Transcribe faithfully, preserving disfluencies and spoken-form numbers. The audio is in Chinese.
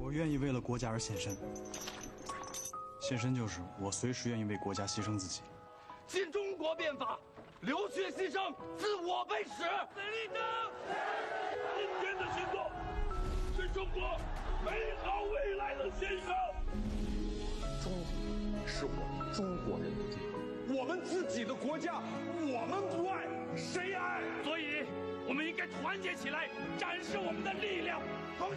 我愿意为了国家而献身，献身就是我随时愿意为国家牺牲自己。 新中国变法，流血牺牲，自我被始。死立正！ 今天的行动是中国美好未来的献上。 中国是我们中国人的地方， 我们自己的国家，我们不爱，谁爱？ 所以，我们应该团结起来，展示我们的力量。